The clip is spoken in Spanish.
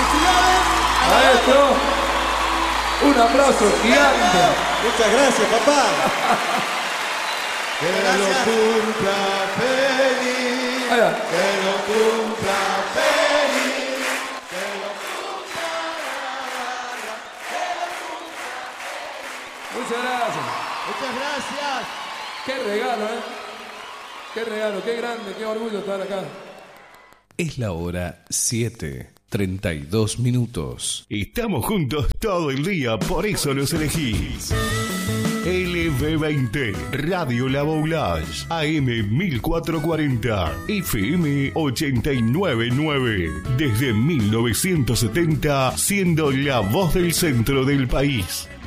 Felicidades. Maestro, un aplauso gigante. Muchas gracias, papá. Que lo cumpla feliz. Ahí va. Que lo cumpla feliz. Que lo cumpla. Muchas gracias. Muchas gracias. Qué regalo, Qué regalo, qué grande, qué orgullo estar acá. Es la hora 7:32. Estamos juntos todo el día, por eso los elegís. LB20, Radio La Boulage, AM 1440, FM 899. Desde 1970, siendo la voz del centro del país.